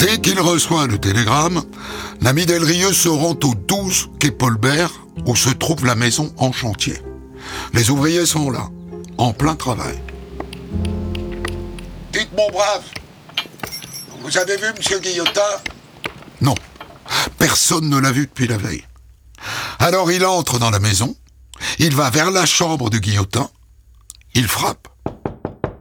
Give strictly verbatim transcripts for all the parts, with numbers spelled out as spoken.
Dès qu'il reçoit le télégramme, l'ami Delrieux se rend au douze quai Paulbert, où se trouve la maison en chantier. Les ouvriers sont là, en plein travail. Dites, mon brave, vous avez vu M. Guillotin ? Non, personne ne l'a vu depuis la veille. Alors il entre dans la maison, il va vers la chambre de Guillotin, il frappe. Charles ?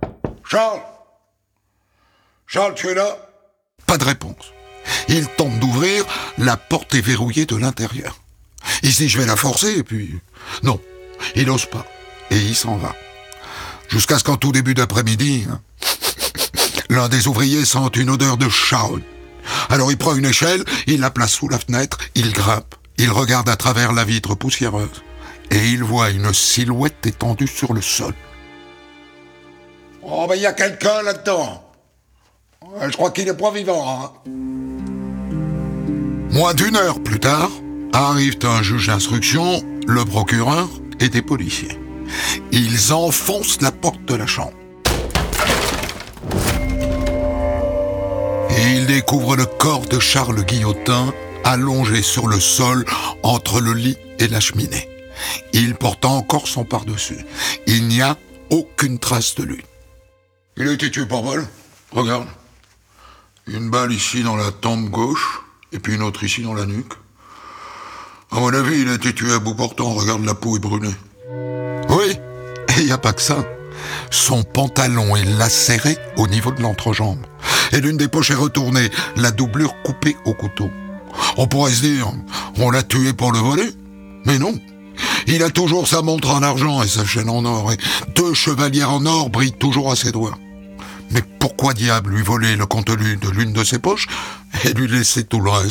Charles, tu es là ? Pas de réponse. Il tente d'ouvrir, la porte est verrouillée de l'intérieur. Il se dit, je vais la forcer, et puis... Non, il n'ose pas, et il s'en va. Jusqu'à ce qu'en tout début d'après-midi, hein, l'un des ouvriers sent une odeur de charogne. Alors il prend une échelle, il la place sous la fenêtre, il grimpe, il regarde à travers la vitre poussiéreuse, et il voit une silhouette étendue sur le sol. Oh, ben il y a quelqu'un là-dedans. Je crois qu'il est pas vivant, hein. Moins d'une heure plus tard, arrivent un juge d'instruction, le procureur et des policiers. Ils enfoncent la porte de la chambre. Et ils découvrent le corps de Charles Guillotin allongé sur le sol entre le lit et la cheminée. Il porte encore son pardessus. Il n'y a aucune trace de lui. Il a été tué par balle. Regarde. Une balle ici dans la tempe gauche, et puis une autre ici dans la nuque. À mon avis, il a été tué à bout portant. Regarde, la peau est brûlée. Oui, et il n'y a pas que ça. Son pantalon est lacéré au niveau de l'entrejambe. Et l'une des poches est retournée, la doublure coupée au couteau. On pourrait se dire, on l'a tué pour le voler. Mais non. Il a toujours sa montre en argent et sa chaîne en or. Et deux chevalières en or brillent toujours à ses doigts. Mais pourquoi diable lui voler le contenu de l'une de ses poches et lui laisser tout le reste ?